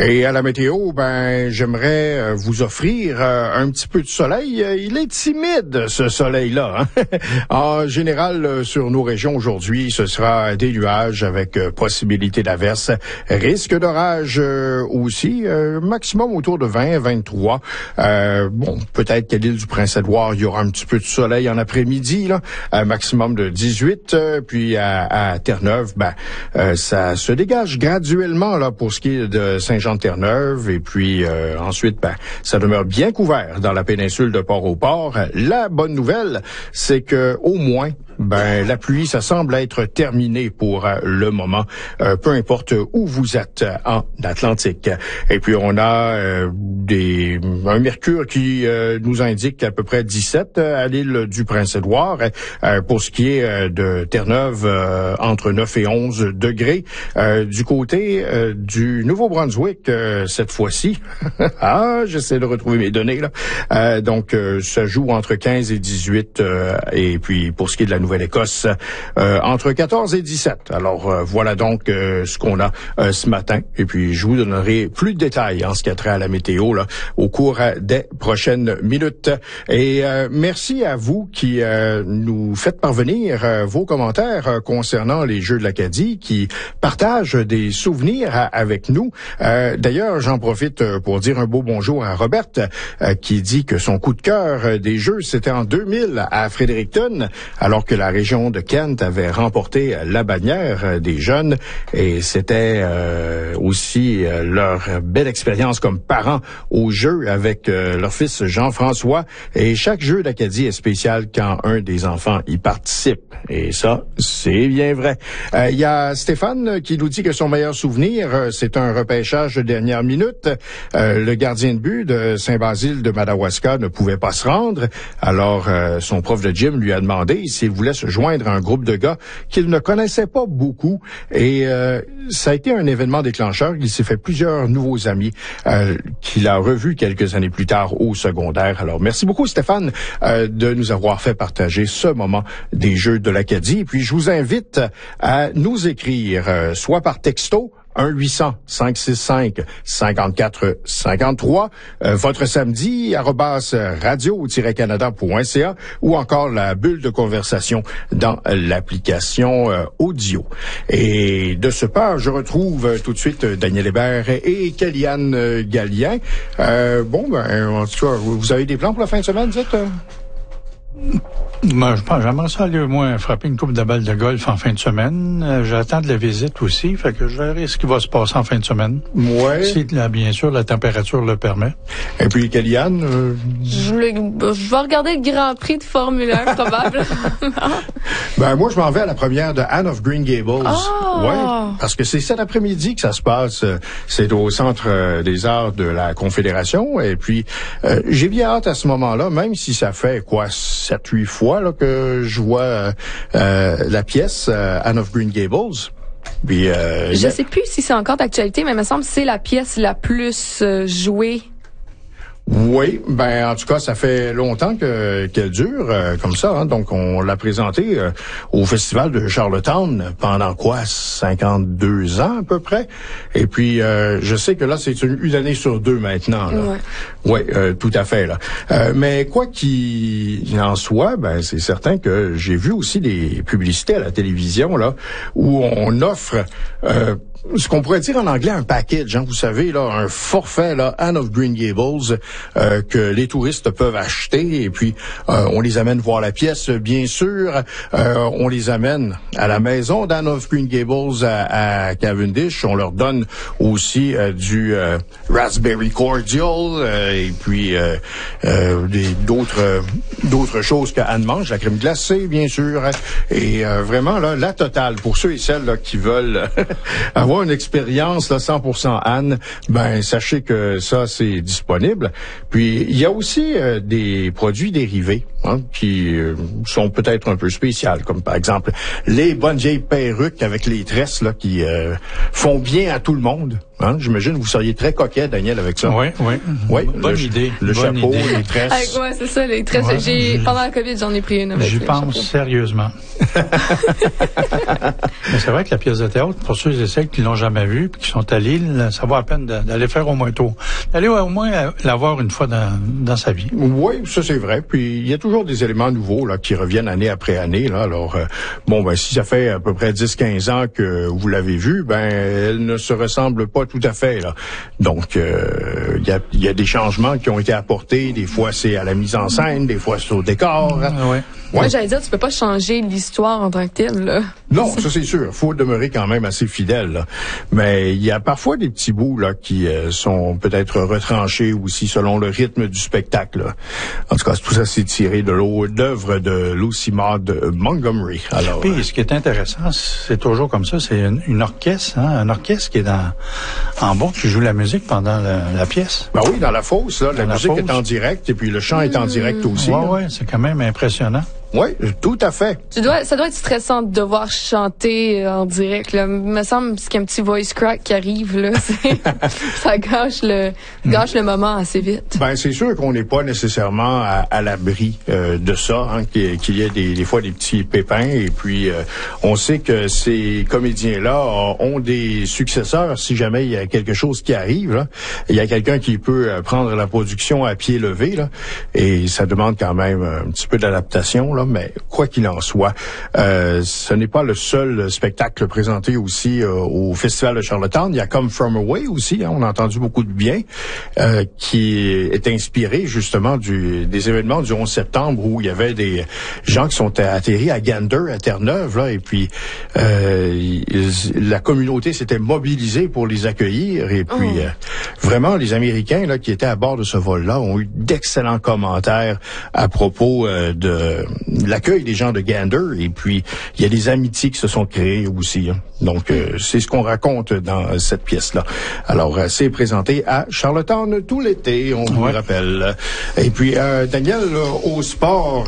Et à la météo, j'aimerais vous offrir un petit peu de soleil. Il est timide, ce soleil-là. Hein? En général, sur nos régions aujourd'hui, ce sera des nuages avec possibilité d'averse. Risque d'orage aussi, maximum autour de 20, 23. Peut-être qu'à l'île du Prince-Édouard, il y aura un petit peu de soleil en après-midi, là, maximum de 18. Puis à Terre-Neuve, ça se dégage graduellement là pour ce qui est de Saint-Jean-de-Terre-Neuve. Et puis ensuite, ça demeure bien couvert dans la péninsule de Port-au-Port. La bonne nouvelle, c'est que au moins, la pluie, ça semble être terminé pour le moment, peu importe où vous êtes en Atlantique. Et puis on a un mercure qui nous indique à peu près 17 à l'île du Prince-Édouard. Pour ce qui est de Terre-Neuve, entre 9 et 11 degrés. Du côté du Nouveau-Brunswick, cette fois-ci, j'essaie de retrouver mes données là. Donc ça joue entre 15 et 18 et puis pour ce qui est de la Nouvelle-Écosse, entre 14 et 17. Alors voilà donc ce qu'on a ce matin. Et puis je vous donnerai plus de détails en ce qui a trait à la météo là au cours des prochaines minutes. Et merci à vous qui nous faites parvenir vos commentaires concernant les Jeux de l'Acadie, qui partagent des souvenirs avec nous. D'ailleurs, j'en profite pour dire un beau bonjour à Robert, qui dit que son coup de cœur des Jeux, c'était en 2000 à Fredericton, alors que la région de Kent avait remporté la bannière des jeunes. Et c'était aussi leur belle expérience comme parents aux Jeux avec leur fils Jean-François. Et chaque Jeu d'Acadie est spécial quand un des enfants y participe. Et ça, c'est bien vrai. Il y a Stéphane qui nous dit que son meilleur souvenir, c'est un repêchage de dernière minute. Le gardien de but de Saint-Basile de Madawaska ne pouvait pas se rendre. Alors, son prof de gym lui a demandé s'il voulait se joindre à un groupe de gars qu'il ne connaissait pas beaucoup. Et ça a été un événement déclencheur. Il s'est fait plusieurs nouveaux amis qu'il a revus quelques années plus tard au secondaire. Alors, merci beaucoup Stéphane de nous avoir fait partager ce moment des Jeux de l'Acadie. Et puis, je vous invite à nous écrire, soit par texto, 1-800-565-5453, votre samedi, @radio-canada.ca, ou encore la bulle de conversation dans l'application audio. Et de ce pas, je retrouve tout de suite Daniel Hébert et Kellyanne Gallien. En tout cas, vous avez des plans pour la fin de semaine, vous êtes... Je pense, j'aimerais ça aller au moins frapper une coupe de balle de golf en fin de semaine. J'attends de la visite aussi, fait que je verrai ce qui va se passer en fin de semaine. Ouais. Si, bien sûr, la température le permet. Et puis, Kellyanne? Je vais regarder le Grand Prix de Formule 1, probablement. Moi, je m'en vais à la première de Anne of Green Gables. Oh! Ouais, parce que c'est cet après-midi que ça se passe. C'est au Centre des Arts de la Confédération. Et puis, j'ai bien hâte à ce moment-là, même si ça fait, 7-8 fois là, que je vois la pièce Anne of Green Gables. Puis, je sais plus si c'est encore d'actualité, mais il me semble que c'est la pièce la plus jouée. Oui, en tout cas, ça fait longtemps qu'elle dure comme ça. Hein? Donc, on l'a présentée au Festival de Charlottetown pendant 52 ans à peu près. Et puis, je sais que là, c'est une année sur deux maintenant. Là. Ouais. Oui, tout à fait. Là. Mais quoi qu'il en soit, c'est certain que j'ai vu aussi des publicités à la télévision là où on offre... ce qu'on pourrait dire en anglais un package, hein, vous savez, là, un forfait, là, Anne of Green Gables, que les touristes peuvent acheter, et puis on les amène voir la pièce, bien sûr, on les amène à la maison d'Anne of Green Gables à Cavendish, on leur donne aussi du raspberry cordial, et puis d'autres choses qu'Anne mange, la crème glacée, bien sûr, et vraiment, là, la totale, pour ceux et celles là, qui veulent avoir une expérience là 100% Anne, sachez que ça c'est disponible. Puis il y a aussi des produits dérivés qui sont peut-être un peu spéciaux, comme par exemple les bonnes vieilles perruques avec les tresses là qui font bien à tout le monde. Hein? J'imagine que vous seriez très coquet, Daniel, avec ça. Oui. Bonne idée. Le chapeau, les tresses. Ouais, c'est ça, les tresses. Pendant la COVID, j'en ai pris une avec. J'y pense sérieusement. Mais c'est vrai que la pièce de théâtre, pour ceux et celles qui l'ont jamais vue puis qui sont à Lille, ça vaut la peine d'aller faire au moins un tour. D'aller au moins la voir une fois dans sa vie. Oui, ça c'est vrai. Puis il y a toujours des éléments nouveaux là qui reviennent année après année. Là. Alors, si ça fait à peu près 10-15 ans que vous l'avez vue, elle ne se ressemble pas tout à fait. Là. Donc, il y a des changements qui ont été apportés. Des fois, c'est à la mise en scène, des fois, c'est au décor. Ouais. Moi, j'allais dire, tu peux pas changer l'histoire en tant que telle, là. Non, ça c'est sûr. Faut demeurer quand même assez fidèle. Là. Mais il y a parfois des petits bouts là qui sont peut-être retranchés aussi selon le rythme du spectacle. Là. En tout cas, tout ça c'est tiré de l'œuvre de Lucy Maud Montgomery. Alors, puis, ce qui est intéressant, c'est toujours comme ça, c'est une orchestre, un orchestre qui est en bas, qui joue la musique pendant la pièce. Ben oui, dans la fosse, là, la musique est en direct et puis le chant est en direct aussi. Oui, c'est quand même impressionnant. Oui, tout à fait. Ça doit être stressant de devoir chanter en direct, là. Il me semble qu'il y a un petit voice crack qui arrive, là. Ça gâche le moment assez vite. C'est sûr qu'on n'est pas nécessairement à l'abri de ça, hein, qu'il y ait des fois des petits pépins. Et puis, on sait que ces comédiens-là ont des successeurs si jamais il y a quelque chose qui arrive. Là. Il y a quelqu'un qui peut prendre la production à pied levé, là, et ça demande quand même un petit peu d'adaptation, là. Mais quoi qu'il en soit, ce n'est pas le seul spectacle présenté aussi au Festival de Charlottetown. Il y a Come From Away aussi, hein, on a entendu beaucoup de bien, qui est inspiré justement des événements du 11 septembre où il y avait des gens qui sont atterris à Gander, à Terre-Neuve, là, et puis la communauté s'était mobilisée pour les accueillir. Et puis vraiment, les Américains là qui étaient à bord de ce vol-là ont eu d'excellents commentaires à propos de l'accueil des gens de Gander, et puis il y a des amitiés qui se sont créées aussi. Hein. Donc, c'est ce qu'on raconte dans cette pièce-là. Alors, c'est présenté à Charlottetown tout l'été, on vous le rappelle. Et puis, Daniel, au sport,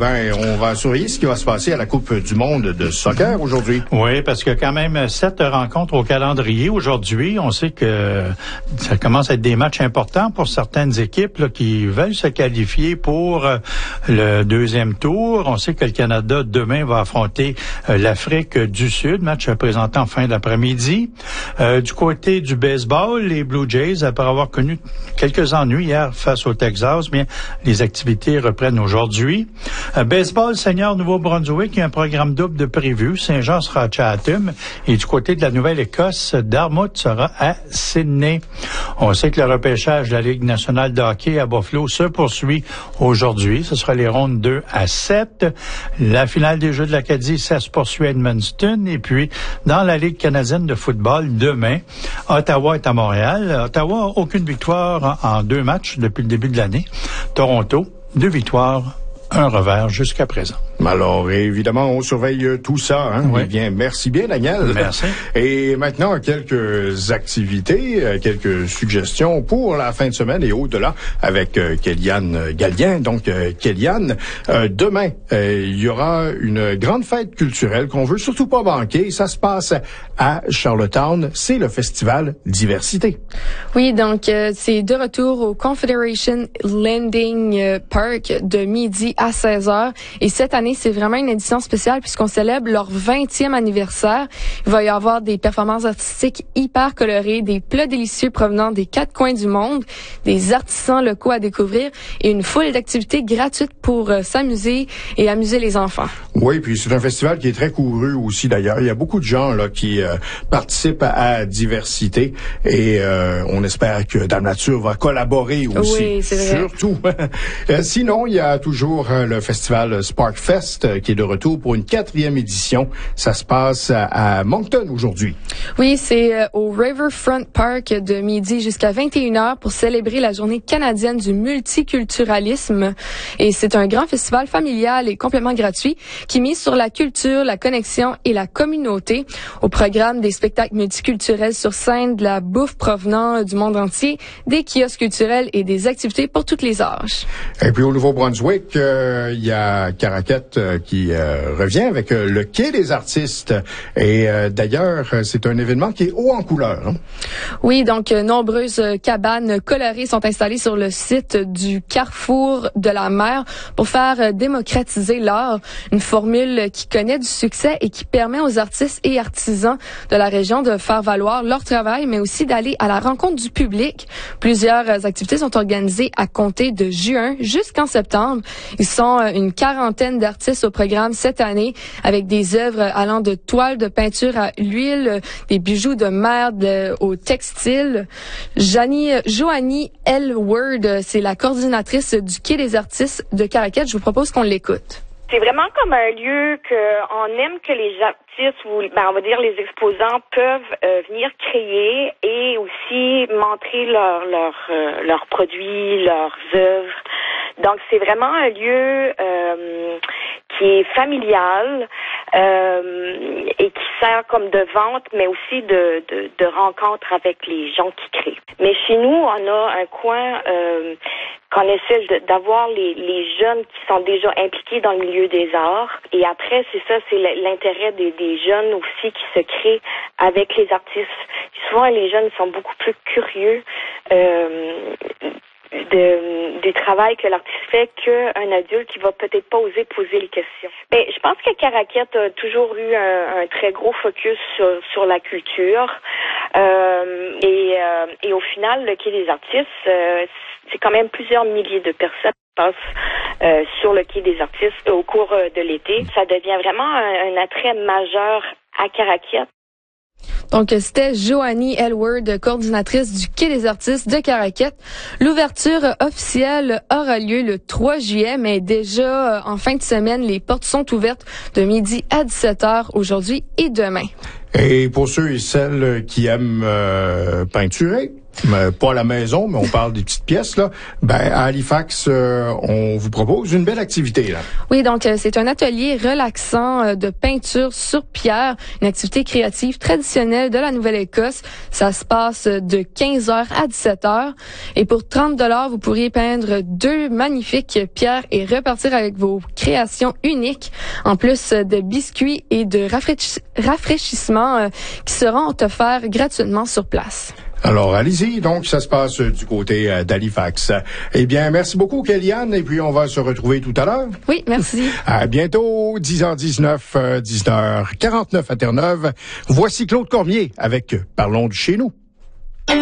on va surveiller ce qui va se passer à la Coupe du monde de soccer aujourd'hui. Oui, parce qu'il y a quand même 7 rencontres au calendrier aujourd'hui. On sait que ça commence à être des matchs importants pour certaines équipes là, qui veulent se qualifier pour le deuxième tour. On sait que le Canada, demain, va affronter l'Afrique du Sud, match présenté en fin d'après-midi. Du côté du baseball, les Blue Jays, après avoir connu quelques ennuis hier face au Texas, bien, les activités reprennent aujourd'hui. Baseball senior Nouveau-Brunswick, il y a un programme double de prévu. Saint-Jean sera à Chatham. Et du côté de la Nouvelle-Écosse, Dartmouth sera à Sydney. On sait que le repêchage de la Ligue nationale de hockey à Buffalo se poursuit aujourd'hui. Ce sera les rondes 2 à 7. La finale des Jeux de l'Acadie, ça se poursuit à Edmundston. Et puis, dans la Ligue canadienne de football, demain, Ottawa est à Montréal. Ottawa, aucune victoire en 2 matchs depuis le début de l'année. Toronto, 2 victoires, 1 revers jusqu'à présent. Alors, évidemment, on surveille tout ça. Hein? Oui. Eh bien, merci bien, Daniel. Merci. Et maintenant, quelques activités, quelques suggestions pour la fin de semaine et au-delà avec Kéliane Gallien. Donc, Kéliane, demain, il y aura une grande fête culturelle qu'on veut surtout pas manquer. Ça se passe à Charlottetown. C'est le festival Diversité. Oui, donc c'est de retour au Confederation Landing Park de midi à 16h. Et cette année, c'est vraiment une édition spéciale puisqu'on célèbre leur 20e anniversaire. Il va y avoir des performances artistiques hyper colorées, des plats délicieux provenant des 4 coins du monde, des artisans locaux à découvrir et une foule d'activités gratuites pour s'amuser et amuser les enfants. Oui, puis c'est un festival qui est très couru aussi d'ailleurs. Il y a beaucoup de gens là qui participent à Diversité et on espère que Dame Nature va collaborer aussi. Oui, c'est vrai. Surtout. Sinon, il y a toujours le festival Spark Fest qui est de retour pour une 4e édition. Ça se passe à Moncton aujourd'hui. Oui, c'est au Riverfront Park de midi jusqu'à 21h pour célébrer la journée canadienne du multiculturalisme. Et c'est un grand festival familial et complètement gratuit qui mise sur la culture, la connexion et la communauté. Au programme, des spectacles multiculturels sur scène, de la bouffe provenant du monde entier, des kiosques culturels et des activités pour tous les âges. Et puis au Nouveau-Brunswick, il y a Caracat Caraquette qui revient avec le Quai des artistes. Et d'ailleurs, c'est un événement qui est haut en couleur. Hein? Oui, donc nombreuses cabanes colorées sont installées sur le site du Carrefour de la mer pour faire démocratiser l'art, une formule qui connaît du succès et qui permet aux artistes et artisans de la région de faire valoir leur travail, mais aussi d'aller à la rencontre du public. Plusieurs activités sont organisées à compter de juin jusqu'en septembre. Ils sont une quarantaine d'artistes au programme cette année, avec des œuvres allant de toiles, de peinture à l'huile, des bijoux de mer au textile. Joanie Elward, c'est la coordinatrice du Quai des artistes de Caraquette. Je vous propose qu'on l'écoute. C'est vraiment comme un lieu qu'on aime que les artistes ou on va dire les exposants peuvent venir créer et aussi montrer leurs produits, leurs œuvres. Donc c'est vraiment un lieu qui est familial et qui sert comme de vente, mais aussi de rencontre avec les gens qui créent. Mais chez nous, on a un coin qu'on essaie d'avoir les jeunes qui sont déjà impliqués dans le milieu des arts. Et après, c'est l'intérêt des jeunes aussi qui se créent avec les artistes. Souvent, les jeunes sont beaucoup plus curieux du travail que l'artiste fait qu'un adulte qui va peut-être pas oser poser les questions. Mais je pense que Caraquette a toujours eu un très gros focus sur la culture. Et au final, le Quai des artistes, c'est quand même plusieurs milliers de personnes qui passent sur le Quai des artistes au cours de l'été. Ça devient vraiment un attrait majeur à Caraquette. Donc, c'était Joanie Elward, coordinatrice du Quai des artistes de Caraquette. L'ouverture officielle aura lieu le 3 juillet, mais déjà en fin de semaine, les portes sont ouvertes de midi à 17h aujourd'hui et demain. Et pour ceux et celles qui aiment peinturer, pas à la maison, mais on parle des petites pièces, là. À Halifax, on vous propose une belle activité, là. Oui, donc c'est un atelier relaxant de peinture sur pierre, une activité créative traditionnelle de la Nouvelle-Écosse. Ça se passe de 15h à 17h. Et pour 30$, vous pourriez peindre 2 magnifiques pierres et repartir avec vos créations uniques, en plus de biscuits et de rafraîchissements qui seront offerts gratuitement sur place. Alors, allez-y. Donc, ça se passe du côté d'Halifax. Eh bien, merci beaucoup, Kellyanne. Et puis, on va se retrouver tout à l'heure. Oui, merci. À bientôt, 10h19, 10h49 à Terre-Neuve. Voici Claude Cormier avec Parlons de chez nous.